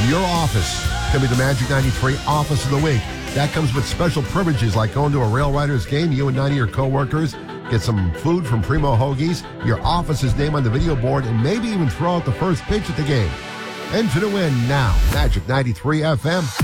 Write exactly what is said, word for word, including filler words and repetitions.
your office can be the Magic ninety-three Office of the Week. That comes with special privileges like going to a Rail Riders game. You and nine of your coworkers get some food from Primo Hoagies, your office's name on the video board, and maybe even throw out the first pitch at the game. Enter to win now. Magic ninety-three F M.